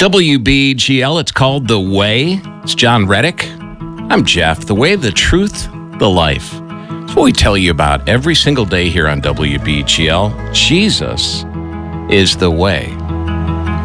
WBGL, it's called The Way. It's John Reddick. I'm Jeff. The Way, the Truth, the Life. It's what we tell you about every single day here on WBGL. Jesus is the way.